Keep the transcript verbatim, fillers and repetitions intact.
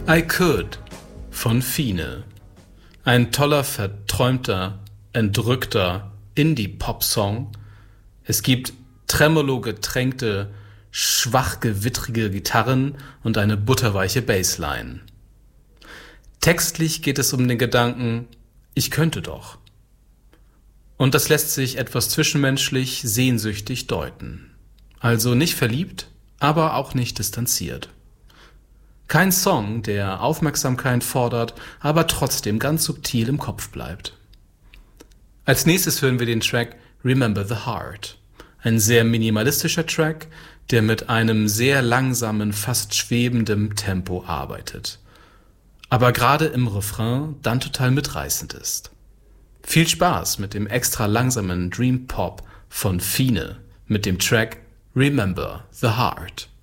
I Could von Fine. Ein toller, verträumter, entrückter Indie-Pop-Song. Es gibt tremolo-getränkte, schwach-gewittrige Gitarren und eine butterweiche Bassline. Textlich geht es um den Gedanken, ich könnte doch. Und das lässt sich etwas zwischenmenschlich sehnsüchtig deuten. Also nicht verliebt, aber auch nicht distanziert. Kein Song, der Aufmerksamkeit fordert, aber trotzdem ganz subtil im Kopf bleibt. Als nächstes hören wir den Track Remember the Heart. Ein sehr minimalistischer Track, der mit einem sehr langsamen, fast schwebenden Tempo arbeitet. Aber gerade im Refrain dann total mitreißend ist. Viel Spaß mit dem extra langsamen Dream Pop von Fine mit dem Track Remember the Heart.